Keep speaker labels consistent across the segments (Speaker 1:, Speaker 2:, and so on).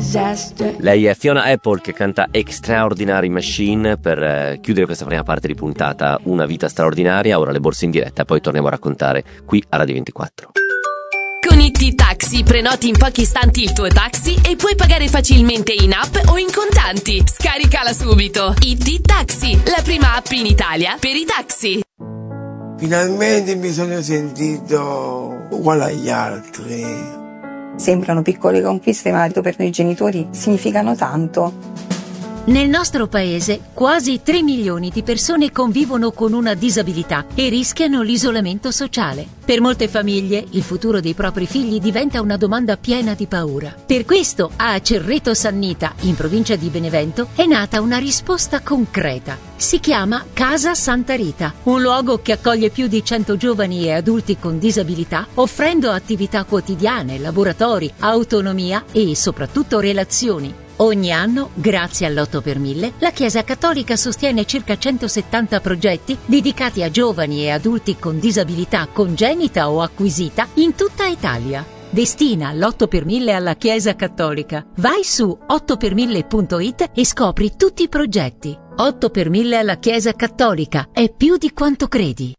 Speaker 1: disaster.
Speaker 2: Lei è Fiona Apple che canta Extraordinary Machine per chiudere questa prima parte di puntata. Una vita straordinaria. Ora le borse in diretta, poi torniamo a raccontare qui a Radio 24.
Speaker 3: Con IT Taxi prenoti in pochi istanti il tuo taxi e puoi pagare facilmente in app o in contanti. Scaricala subito. IT Taxi, la prima app in Italia per i taxi.
Speaker 4: Finalmente mi sono sentito uguale agli altri.
Speaker 5: Sembrano piccole conquiste, ma per noi genitori significano tanto.
Speaker 6: Nel nostro paese quasi 3 milioni di persone convivono con una disabilità e rischiano l'isolamento sociale. Per molte famiglie il futuro dei propri figli diventa una domanda piena di paura. Per questo a Cerreto Sannita, in provincia di Benevento, è nata una risposta concreta. Si chiama Casa Santa Rita, un luogo che accoglie più di 100 giovani e adulti con disabilità, offrendo attività quotidiane, laboratori, autonomia e soprattutto relazioni. Ogni anno, grazie all'8 per 1000, la Chiesa Cattolica sostiene circa 170 progetti dedicati a giovani e adulti con disabilità congenita o acquisita in tutta Italia. Destina l'8 per 1000 alla Chiesa Cattolica. Vai su 8per1000.it e scopri tutti i progetti. 8 per 1000 alla Chiesa Cattolica. È più di quanto credi.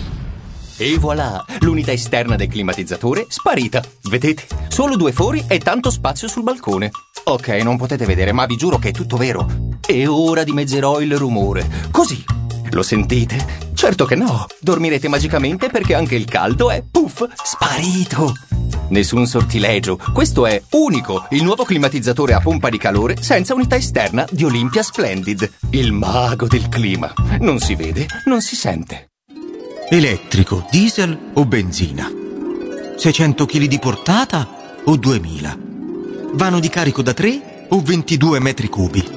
Speaker 7: E voilà, l'unità esterna del climatizzatore sparita. Vedete? Solo 2 fori e tanto spazio sul balcone. Ok, non potete vedere, ma vi giuro che è tutto vero. E ora dimezzerò il rumore. Così. Lo sentite? Certo che no. Dormirete magicamente perché anche il caldo è, puff, sparito. Nessun sortilegio. Questo è unico, il nuovo climatizzatore a pompa di calore senza unità esterna di Olympia Splendid. Il mago del clima. Non si vede, non si sente.
Speaker 8: Elettrico, diesel o benzina? 600 kg di portata o 2000? Vano di carico da 3 o 22 metri cubi?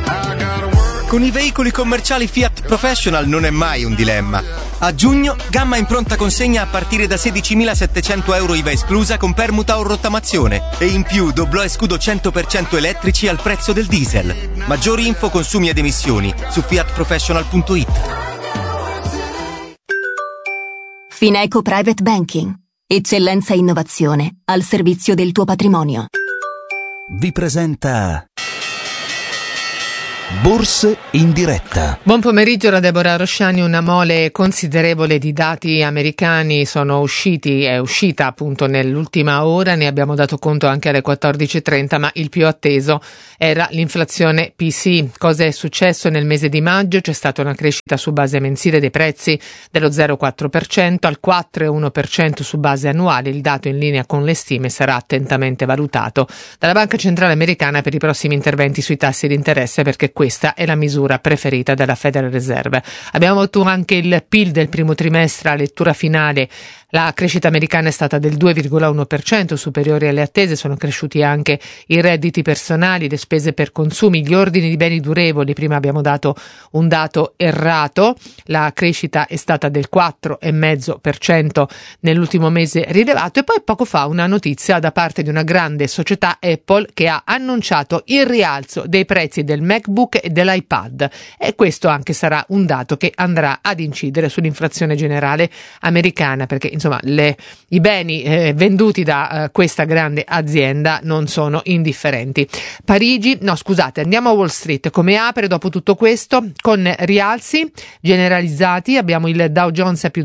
Speaker 9: Con i veicoli commerciali Fiat Professional non è mai un dilemma. A giugno, gamma in pronta consegna a partire da 16.700 euro IVA esclusa con permuta o rottamazione. E in più doblò e scudo 100% elettrici al prezzo del diesel. Maggiori info, consumi ed emissioni su fiatprofessional.it.
Speaker 10: Fineco Private Banking. Eccellenza e innovazione al servizio del tuo patrimonio.
Speaker 11: Vi presenta Borse in diretta.
Speaker 12: Buon pomeriggio da Deborah Rosciani. Una mole considerevole di dati americani è uscita appunto nell'ultima ora, ne abbiamo dato conto anche alle 14.30, ma il più atteso era l'inflazione PC. Cosa è successo nel mese di maggio? C'è stata una crescita su base mensile dei prezzi dello 0,4% al 4,1% su base annuale. Il dato in linea con le stime sarà attentamente valutato dalla Banca Centrale Americana per i prossimi interventi sui tassi di interesse, perché questa è la misura preferita della Federal Reserve. Abbiamo avuto anche il PIL del primo trimestre, a lettura finale. La crescita americana è stata del 2,1%, superiore alle attese. Sono cresciuti anche i redditi personali, le spese per consumi, gli ordini di beni durevoli. Prima abbiamo dato un dato errato. La crescita è stata del 4,5% nell'ultimo mese rilevato. E poi poco fa una notizia da parte di una grande società, Apple, che ha annunciato il rialzo dei prezzi del MacBook e dell'iPad. E questo anche sarà un dato che andrà ad incidere sull'inflazione generale americana, perché insomma i beni venduti da questa grande azienda non sono indifferenti. Andiamo a Wall Street. Come apre dopo tutto questo? Con rialzi generalizzati. Abbiamo il Dow Jones a più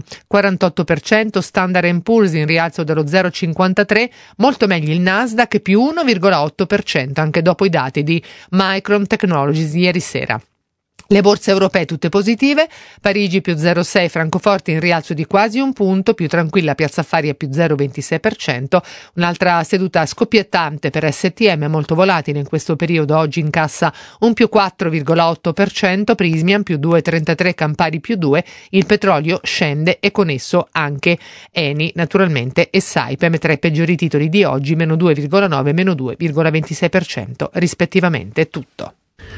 Speaker 12: 0,48%, Standard & Poor's in rialzo dello 0,53%, molto meglio il Nasdaq più 1,8%, anche dopo i dati di Micron Technologies ieri sera. Le borse europee tutte positive, Parigi più 0,6, Francoforte in rialzo di quasi un punto, più tranquilla Piazza Affari a più 0,26%, un'altra seduta scoppiettante per STM, molto volatile in questo periodo, oggi incassa un più 4,8%, Prysmian più 2,33, Campari più 2, il petrolio scende e con esso anche Eni naturalmente e Saipem, tra i peggiori titoli di oggi, meno 2,9 e meno 2,26% rispettivamente. Tutto.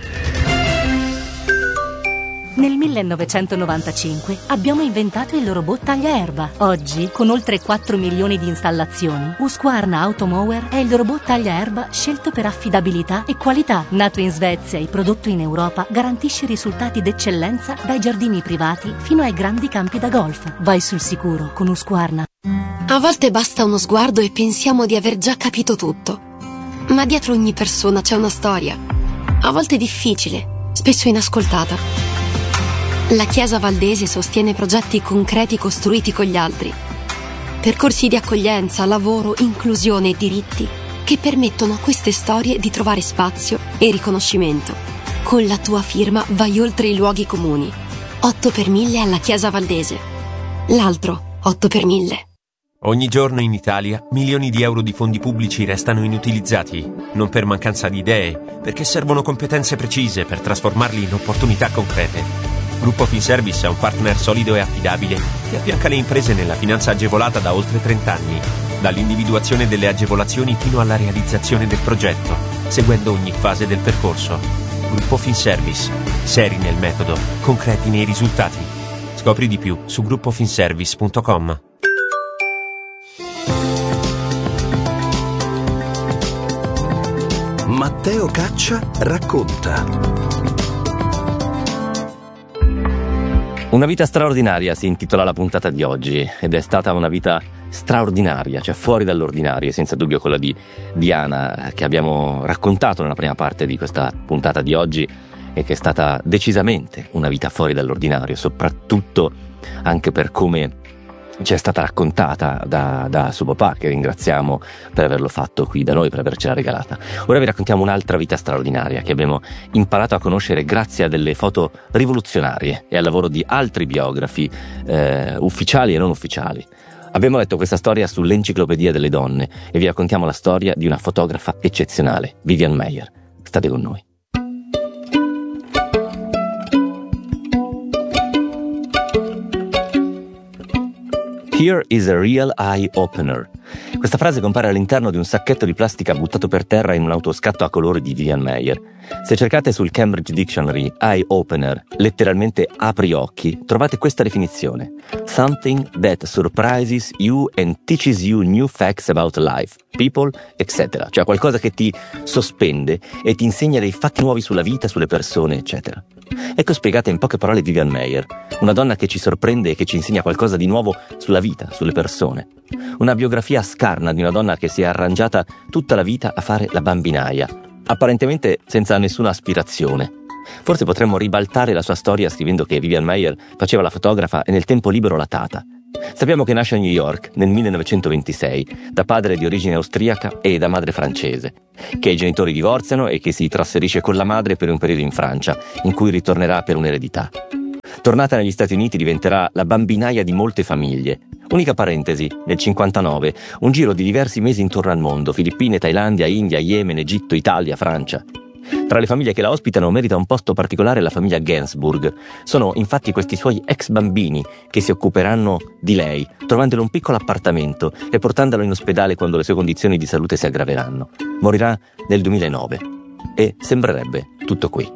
Speaker 13: Nel 1995 abbiamo inventato il robot tagliaerba. Oggi, con oltre 4 milioni di installazioni, Husqvarna Automower è il robot tagliaerba scelto per affidabilità e qualità. Nato in Svezia e prodotto in Europa, garantisce risultati d'eccellenza dai giardini privati fino ai grandi campi da golf. Vai sul sicuro con Husqvarna.
Speaker 14: A volte basta uno sguardo e pensiamo di aver già capito tutto.
Speaker 1: Ma dietro ogni persona c'è una storia, a volte difficile, spesso inascoltata. La Chiesa Valdese sostiene progetti concreti costruiti con gli altri. Percorsi di accoglienza, lavoro, inclusione e diritti che permettono a queste storie di trovare spazio e riconoscimento. Con la tua firma vai oltre i luoghi comuni. 8 per 1000 alla Chiesa Valdese. L'altro 8 per 1000.
Speaker 14: Ogni giorno in Italia milioni di euro di fondi pubblici restano inutilizzati, non per mancanza di idee, perché servono competenze precise per trasformarli in opportunità concrete. Gruppo Finservice è un partner solido e affidabile che affianca le imprese nella finanza agevolata da oltre 30 anni, dall'individuazione delle agevolazioni fino alla realizzazione del progetto, seguendo ogni fase del percorso. Gruppo Finservice, seri nel metodo, concreti nei risultati. Scopri di più su gruppofinservice.com.
Speaker 11: Matteo Caccia racconta.
Speaker 2: Una vita straordinaria si intitola la puntata di oggi, ed è stata una vita straordinaria, cioè fuori dall'ordinario, senza dubbio quella di Diana, che abbiamo raccontato nella prima parte di questa puntata di oggi, e che è stata decisamente una vita fuori dall'ordinario, soprattutto anche per come ci è stata raccontata da suo papà, che ringraziamo per averlo fatto qui da noi, per avercela regalata. Ora vi raccontiamo un'altra vita straordinaria che abbiamo imparato a conoscere grazie a delle foto rivoluzionarie e al lavoro di altri biografi, ufficiali e non ufficiali. Abbiamo letto questa storia sull'Enciclopedia delle Donne e vi raccontiamo la storia di una fotografa eccezionale, Vivian Maier. State con noi. Here is a real eye opener. Questa frase compare all'interno di un sacchetto di plastica buttato per terra in un autoscatto a colori di Vivian Maier. Se cercate sul Cambridge Dictionary eye opener, letteralmente apri occhi, trovate questa definizione: something that surprises you and teaches you new facts about life, people, etc. Cioè qualcosa che ti sospende e ti insegna dei fatti nuovi sulla vita, sulle persone, eccetera. Ecco spiegata in poche parole Vivian Maier, una donna che ci sorprende e che ci insegna qualcosa di nuovo sulla vita, sulle persone. Una biografia scarna di una donna che si è arrangiata tutta la vita a fare la bambinaia, apparentemente senza nessuna aspirazione. Forse potremmo ribaltare la sua storia scrivendo che Vivian Maier faceva la fotografa e nel tempo libero la tata. Sappiamo che nasce a New York nel 1926 da padre di origine austriaca e da madre francese, che i genitori divorziano e che si trasferisce con la madre per un periodo in Francia, in cui ritornerà per un'eredità. Tornata negli Stati Uniti diventerà la bambinaia di molte famiglie. Unica parentesi, nel 59, un giro di diversi mesi intorno al mondo: Filippine, Thailandia, India, Yemen, Egitto, Italia, Francia. Tra le famiglie che la ospitano merita un posto particolare la famiglia Gainsbourg. Sono infatti questi suoi ex bambini che si occuperanno di lei, trovandole un piccolo appartamento e portandolo in ospedale quando le sue condizioni di salute si aggraveranno. Morirà nel 2009 e sembrerebbe tutto qui.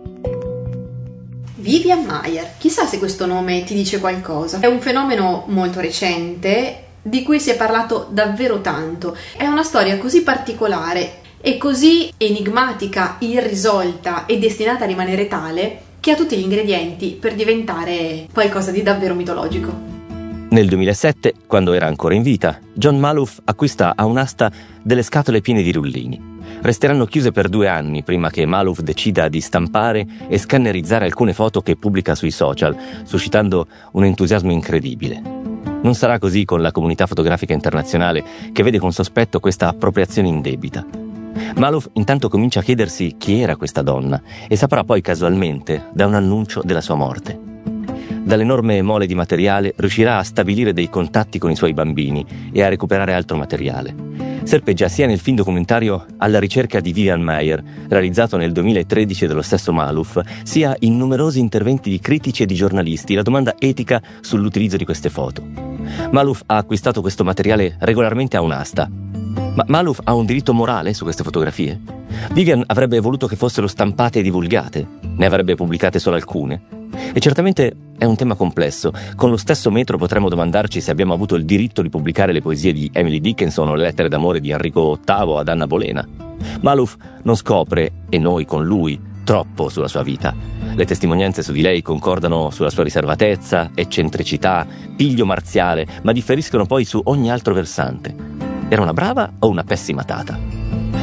Speaker 15: Vivian Maier, chissà se questo nome ti dice qualcosa. È un fenomeno molto recente di cui si è parlato davvero tanto. È una storia così particolare e così enigmatica, irrisolta e destinata a rimanere tale che ha tutti gli ingredienti per diventare qualcosa di davvero mitologico.
Speaker 2: Nel 2007, quando era ancora in vita, John Maloof acquista a un'asta delle scatole piene di rullini. Resteranno chiuse per 2 anni prima che Maloof decida di stampare e scannerizzare alcune foto che pubblica sui social, suscitando un entusiasmo incredibile. Non sarà così con la comunità fotografica internazionale, che vede con sospetto questa appropriazione indebita. Maloof intanto comincia a chiedersi chi era questa donna e saprà poi casualmente da un annuncio della sua morte. Dall'enorme mole di materiale riuscirà a stabilire dei contatti con i suoi bambini e a recuperare altro materiale. Serpeggia sia nel film documentario Alla ricerca di Vivian Maier, realizzato nel 2013 dallo stesso Maloof, sia in numerosi interventi di critici e di giornalisti la domanda etica sull'utilizzo di queste foto. Maloof ha acquistato questo materiale regolarmente a un'asta. Ma Maloof ha un diritto morale su queste fotografie? Vivian avrebbe voluto che fossero stampate e divulgate, ne avrebbe pubblicate solo alcune. E certamente è un tema complesso. Con lo stesso metro potremmo domandarci se abbiamo avuto il diritto di pubblicare le poesie di Emily Dickinson o le lettere d'amore di Enrico VIII ad Anna Bolena. Maloof non scopre, e noi con lui, troppo sulla sua vita. Le testimonianze su di lei concordano sulla sua riservatezza, eccentricità, piglio marziale, ma differiscono poi su ogni altro versante. Era una brava o una pessima tata?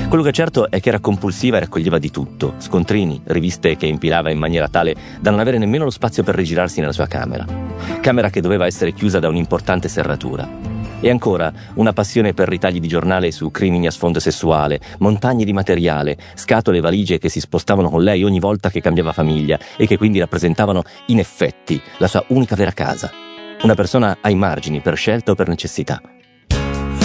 Speaker 2: Quello che è certo è che era compulsiva e raccoglieva di tutto: scontrini, riviste che impilava in maniera tale da non avere nemmeno lo spazio per rigirarsi nella sua camera che doveva essere chiusa da un'importante serratura. E ancora una passione per ritagli di giornale su crimini a sfondo sessuale, montagne di materiale, scatole e valigie che si spostavano con lei ogni volta che cambiava famiglia e che quindi rappresentavano in effetti la sua unica vera casa. Una persona ai margini per scelta o per necessità.